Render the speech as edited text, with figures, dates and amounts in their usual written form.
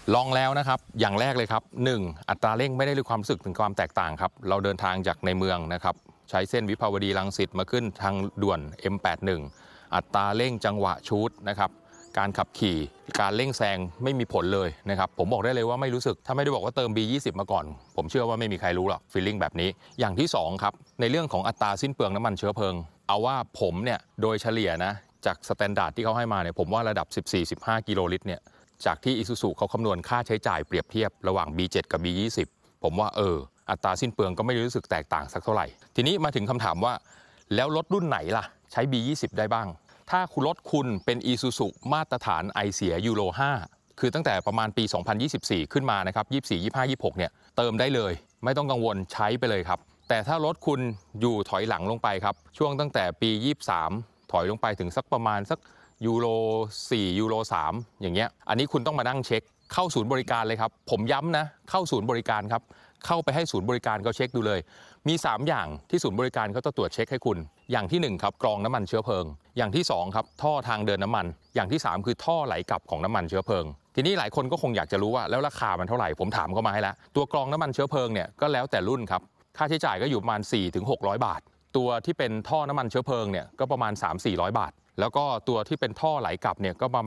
ลองแล้วนะครับอย่างแรกเลยครับ1อัตราเร่งไม่ได้รู้ความรู้สึกถึงความแตกต่างครับเราเดินทางจากในเมืองนะครับใช้เส้นวิภาวดีรังสิตมาขึ้นทางด่วน M81 อัตราเร่งจังหวะชูตนะครับการขับขี่การเร่งแซงไม่มีผลเลยนะครับผมบอกได้เลยว่าไม่รู้สึกถ้าไม่ได้บอกว่าเติม B20 มาก่อนผมเชื่อว่าไม่มีใครรู้หรอกฟีลลิ่งแบบนี้อย่างที่2ครับในเรื่องของอัตราสิ้นเปลืองน้ำมันเชื้อเพลิงเอาว่าผมเนี่ยโดยเฉลี่ยนะจากสแตนดาร์ดที่เขาให้มาเนี่ยผมว่าระดับ 14-15 กิโลลิตรเนี่ยจากที่ Isuzu เขาคำนวณค่าใช้จ่ายเปรียบเทียบระหว่าง B7 กับ B20 ผมว่าอัตราสิ้นเปลืองก็ไม่รู้สึกแตกต่างสักเท่าไหร่ทีนี้มาถึงคำถามว่าแล้วรถรุ่นไหนล่ะใช้ B20 ได้บ้างถ้าคุณรถคุณเป็น Isuzu มาตรฐานไอเสียยูโร5คือตั้งแต่ประมาณปี 2024 ขึ้นมานะครับ24 25 26เนี่ยเติมได้เลยไม่ต้องกังวลใช้ไปเลยครับแต่ถ้ารถคุณอยู่ถอยหลังลงไปครับช่วงตั้งแต่ปี23ถอยลงไปถึงสักประมาณสักยูโร4ยูโร3อย่างเงี้ยอันนี้คุณต้องมานั่งเช็คเข้าศูนย์บริการเลยครับผมย้ำนะเข้าศูนย์บริการครับเข้าไปให้ศูนย์บริการเขาเช็คดูเลยมี3อย่างที่ศูนย์บริการเขาจะตรวจเช็คให้คุณอย่างที่1ครับกรองน้ำมันเชื้อเพลิงอย่างที่2ครับท่อทางเดินน้ำมันอย่างที่3คือท่อไหลกลับของน้ำมันเชื้อเพลิงทีนี้หลายคนก็คงอยากจะรู้ว่าแล้วราคามันเท่าไหร่ผมถามเข้ามาให้แล้วตัวกรองน้ำมันเชื้อเพลิงเนี่ยก็แล้วแต่รุ่นครับค่าใช้จ่ายก็อยู่ประมาณ 4-600 บาทตัวที่เป็นท่อน้ำมันเชื้อเพลิงเนี่ยก็ประมาณ 3-400 บาทแล้วก็ตัวที่เป็นท่อไหลกลับเนี่ยก็ประมาณ